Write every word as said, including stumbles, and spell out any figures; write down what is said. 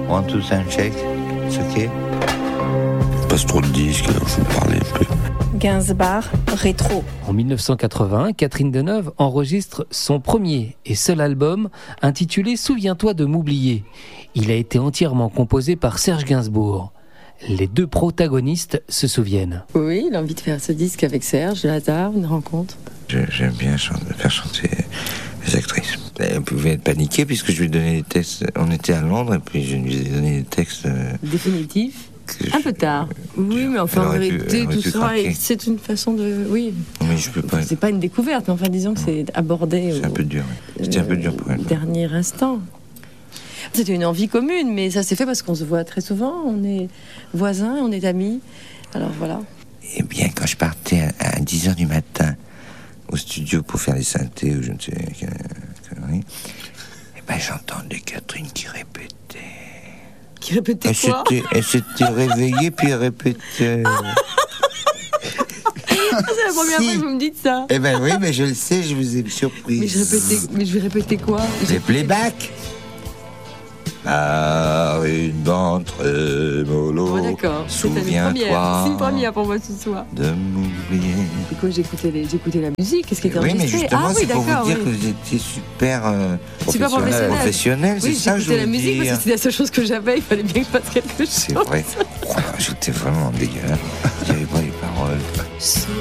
One, two, sound check. C'est ok. Passe trop de disques, alors je vous parlais un peu. Gainsbourg, rétro. En dix-neuf cent quatre-vingts, Catherine Deneuve enregistre son premier et seul album intitulé « Souviens-toi de m'oublier ». Il a été entièrement composé par Serge Gainsbourg. Les deux protagonistes se souviennent. Oui, il a envie de faire ce disque avec Serge, le hasard, une rencontre. Je, j'aime bien chanter, faire chanter les actrices. Elle pouvait être paniquée puisque je lui donnais des textes. On était à Londres et puis je lui ai donné des textes. Euh, Définitifs. je, Un peu tard. Oui, mais enfin, en réalité, tout ça, craquer. c'est une façon de... Oui. Mais je peux pas. C'est pas une découverte, mais enfin, disons que c'est abordé... C'est au, un peu dur, oui. C'était euh, un peu dur pour elle. Dernier instant. C'était une envie commune, mais ça s'est fait parce qu'on se voit très souvent. On est voisins, on est amis. Alors voilà. Eh bien, quand je partais à, à dix heures du matin au studio pour faire les synthés ou je ne sais quelle connerie, eh ben, j'entendais Catherine qui répétait. Qui répétait elle quoi s'était, Elle s'était réveillée puis elle répétait. Ah, c'est la première si. fois que vous me dites ça. Eh ben oui, mais je le sais, je vous ai surpris. Mais je répétais, mais je vais répéter quoi? Les playbacks. Ah, une bande mollo. Oh, d'accord. Souviens-toi. C'est une première pour moi ce soir. De m'oublier. Du coup, j'écoutais, les, j'écoutais la musique. Qu'est-ce qui était oui, enregistré? Mais justement, ah, c'est oui, pour vous dire oui. que vous étiez super, euh, super professionnel. professionnel oui, c'est ça que je voulais la musique dire. parce que c'était la seule chose que j'avais. Il fallait bien que je fasse quelque chose. C'est vrai. Oh, j'étais vraiment dégueulasse. J'avais pas les paroles.